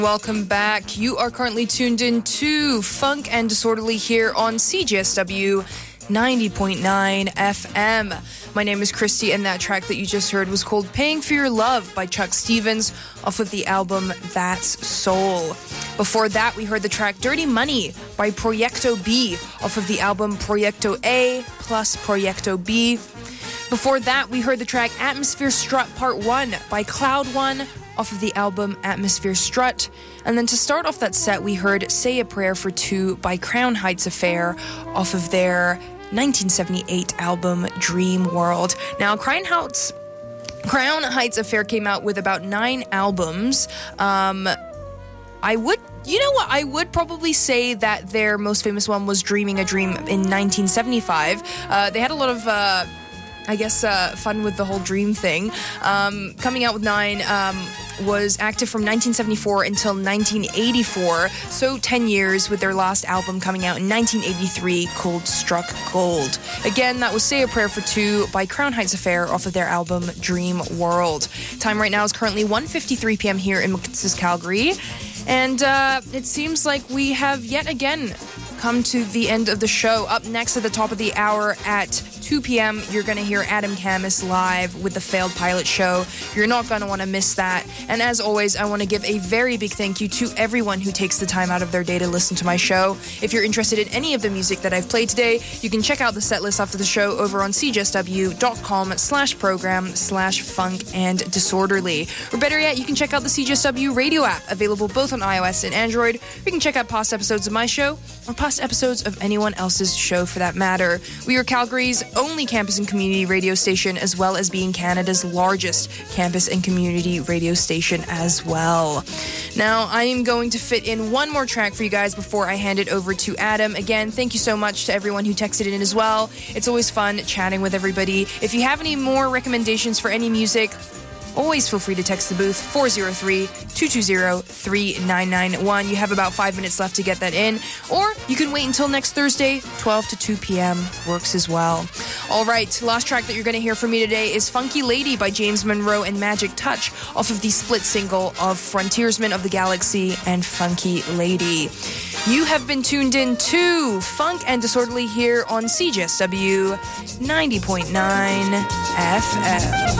Welcome back. You are currently tuned in to Funk and Disorderly here on CJSW 90.9 FM. My name is Christy, and that track that you just heard was called Paying for Your Love by Chuck Stevens off of the album That's Soul. Before that, we heard the track Dirty Money by Proyecto B off of the album Proyecto A plus Proyecto B. Before that, we heard the track Atmosphere Strut Part 1 by Cloud One off of the album Atmosphere Strut. And then to start off that set, we heard Say a Prayer for Two by Crown Heights Affair off of their 1978 album Dream World. Now, Crown Heights Affair came out with about 9 albums. I would probably say that their most famous one was Dreaming a Dream in 1975. They had a lot of fun with the whole dream thing. Coming out with 9, was active from 1974 until 1984, so 10 years, with their last album coming out in 1983 called Struck Gold. Again, that was Say a Prayer for Two by Crown Heights Affair off of their album Dream World. Time right now is currently 1:53 p.m. here in Mrs. Calgary, and it seems like we have yet again come to the end of the show. Up next at the top of the hour at 2 p.m., you're going to hear Adam Camus live with the Failed Pilot Show. You're not going to want to miss that. And as always, I want to give a very big thank you to everyone who takes the time out of their day to listen to my show. If you're interested in any of the music that I've played today, you can check out the set list after the show over on cjsw.com/program/funk and disorderly. Or better yet, you can check out the CJSW radio app, available both on iOS and Android. You can check out past episodes of my show or past episodes of anyone else's show for that matter. We are Calgary's only campus and community radio station, as well as being Canada's largest campus and community radio station as well. Now, I am going to fit in one more track for you guys before I hand it over to Adam. Again, thank you so much to everyone who texted in as well. It's always fun chatting with everybody. If you have any more recommendations for any music, always feel free to text the booth, 403-220-3991. You have about 5 minutes left to get that in, or you can wait until next Thursday, 12 to 2 p.m. works as well. All right, last track that you're going to hear from me today is Funky Lady by James Monroe and Magic Touch off of the split single of Frontiersman of the Galaxy and Funky Lady. You have been tuned in to Funk and Disorderly here on CJSW 90.9 FM.